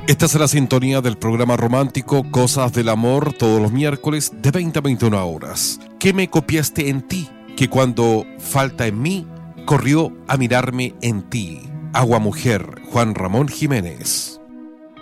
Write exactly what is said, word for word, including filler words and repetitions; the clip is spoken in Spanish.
Esta es la sintonía del programa romántico Cosas del Amor, todos los miércoles de veinte a veintiuna horas. ¿Qué me copiaste en ti? Que cuando falta en mí, corrió a mirarme en ti. Agua Mujer, Juan Ramón Jiménez.